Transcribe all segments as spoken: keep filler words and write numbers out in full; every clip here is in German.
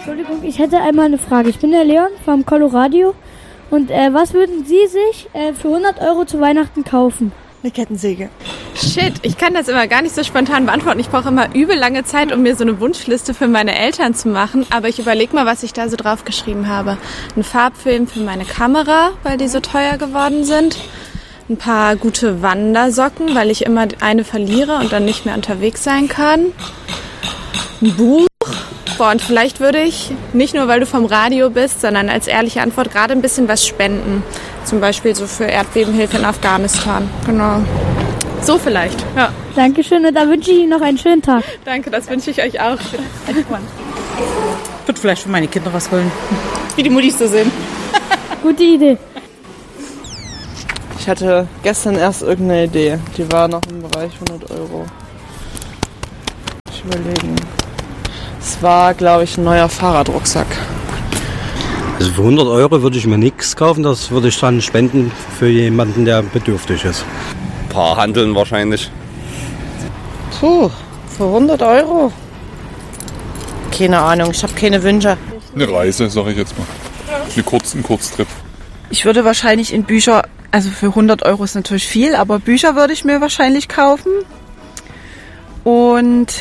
Entschuldigung, ich hätte einmal eine Frage. Ich bin der Leon vom Coloradio. Und äh, was würden Sie sich äh, für hundert Euro zu Weihnachten kaufen? Eine Kettensäge. Shit, ich kann das immer gar nicht so spontan beantworten. Ich brauche immer übel lange Zeit, um mir so eine Wunschliste für meine Eltern zu machen. Aber ich überlege mal, was ich da so drauf geschrieben habe. Ein Farbfilm für meine Kamera, weil die so teuer geworden sind. Ein paar gute Wandersocken, weil ich immer eine verliere und dann nicht mehr unterwegs sein kann. Ein Buch. Boah, und vielleicht würde ich, nicht nur weil du vom Radio bist, sondern als ehrliche Antwort gerade ein bisschen was spenden. Zum Beispiel so für Erdbebenhilfe in Afghanistan. Genau. So vielleicht, ja. Dankeschön und da wünsche ich Ihnen noch einen schönen Tag. Danke, das wünsche ich euch auch. Ich würde vielleicht für meine Kinder was holen. Wie die Muttis so sind. Gute Idee. Ich hatte gestern erst irgendeine Idee. Die war noch im Bereich hundert Euro. Ich überlegen. Es war, glaube ich, ein neuer Fahrradrucksack. Also für hundert Euro würde ich mir nichts kaufen. Das würde ich dann spenden für jemanden, der bedürftig ist. Ein paar Handeln wahrscheinlich. Puh, für hundert Euro? Keine Ahnung, ich habe keine Wünsche. Eine Reise, sag ich jetzt mal. Eine kurz, ein Kurztrip. Ich würde wahrscheinlich in Bücher, also für hundert Euro ist natürlich viel, aber Bücher würde ich mir wahrscheinlich kaufen. Und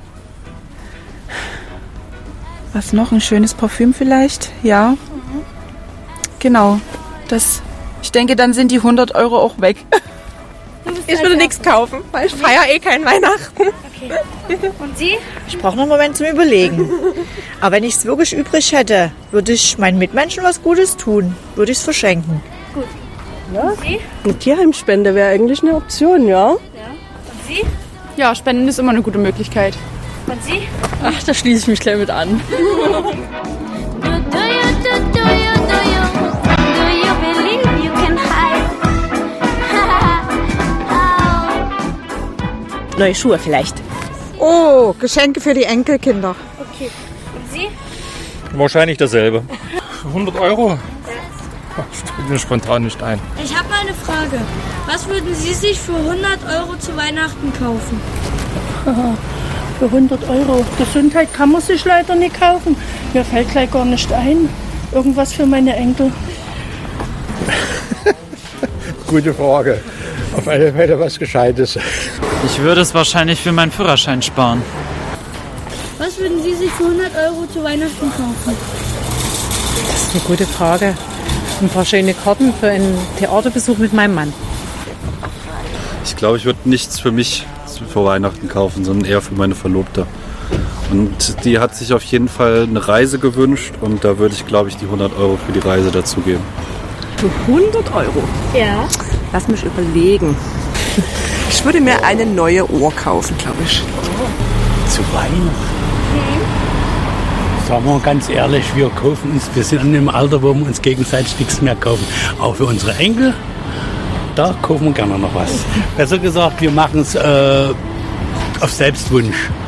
was noch? Ein schönes Parfüm vielleicht? Ja. Mhm. Genau. Das, ich denke, dann sind die hundert Euro auch weg. Ich würde nichts kaufen, weil ich feiere eh kein Weihnachten. Okay. Und Sie? Ich brauche noch einen Moment zum Überlegen. Aber wenn ich es wirklich übrig hätte, würde ich meinen Mitmenschen was Gutes tun. Würde ich es verschenken. Gut. Ja. Und Sie? Eine Tierheimspende wäre eigentlich eine Option, ja? Ja. Und Sie? Ja, Spenden ist immer eine gute Möglichkeit. Und Sie? Ach, da schließe ich mich gleich mit an. Neue Schuhe vielleicht. Oh, Geschenke für die Enkelkinder. Okay. Und Sie? Wahrscheinlich dasselbe. hundert Euro? Ja. Fällt mir spontan nicht ein. Ich habe mal eine Frage. Was würden Sie sich für hundert Euro zu Weihnachten kaufen? Für hundert Euro. Gesundheit kann man sich leider nicht kaufen. Mir fällt gleich gar nicht ein. Irgendwas für meine Enkel. Gute Frage. Auf alle Fälle was Gescheites. Ich würde es wahrscheinlich für meinen Führerschein sparen. Was würden Sie sich für hundert Euro zu Weihnachten kaufen? Das ist eine gute Frage. Ein paar schöne Karten für einen Theaterbesuch mit meinem Mann. Ich glaube, ich würde nichts für mich für Weihnachten kaufen, sondern eher für meine Verlobte. Und die hat sich auf jeden Fall eine Reise gewünscht und da würde ich, glaube ich, die hundert Euro für die Reise dazugeben. Für hundert Euro? Ja. Lass mich überlegen. Ich würde mir eine neue Uhr kaufen, glaube ich. Zu Weihnachten? Sagen wir ganz ehrlich, wir kaufen uns, wir sind in einem Alter, wo wir uns gegenseitig nichts mehr kaufen. Auch für unsere Enkel, da kaufen wir gerne noch was. Besser gesagt, wir machen es äh, auf Selbstwunsch.